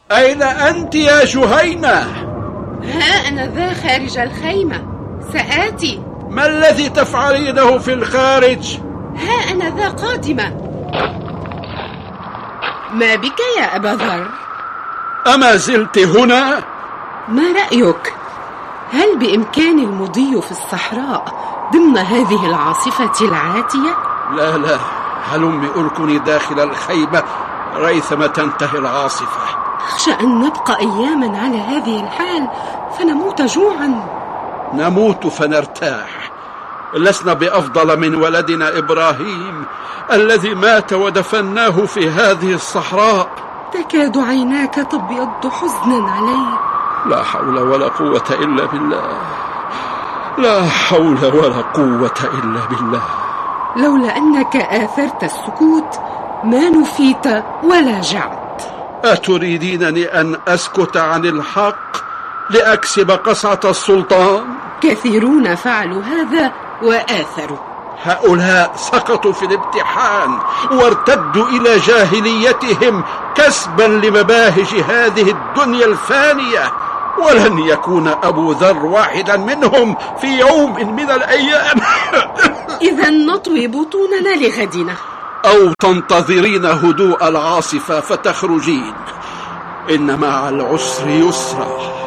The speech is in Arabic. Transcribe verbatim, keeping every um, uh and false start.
أين أنت يا جهينة؟ ها أنا ذا خارج الخيمة، سآتي. ما الذي تفعلينه في الخارج؟ ها أنا ذا قادمة. ما بك يا أبا ذر؟ أما زلت هنا؟ ما رأيك؟ هل بإمكاني المضي في الصحراء ضمن هذه العاصفة العاتية؟ لا لا، هلمي أركني داخل الخيمة ريثما تنتهي العاصفة. أخشى أن نبقى أياما على هذه الحال فنموت جوعا. نموت فنرتاح، لسنا بأفضل من ولدنا إبراهيم الذي مات ودفناه في هذه الصحراء. تكاد عيناك تبيض حزنا عليه. لا حول ولا قوة إلا بالله، لا حول ولا قوة إلا بالله. لولا أنك آثرت السكوت ما نفيت ولا جعت. أتريدينني أن أسكت عن الحق لأكسب قصعة السلطان؟ كثيرون فعلوا هذا وآثروا. هؤلاء سقطوا في الامتحان وارتدوا إلى جاهليتهم كسبا لمباهج هذه الدنيا الفانية، ولن يكون أبو ذر واحدا منهم في يوم من الأيام. إذا نطوي بطوننا لغدنا، أو تنتظرين هدوء العاصفة فتخرجين. إن مع العسر يسرا.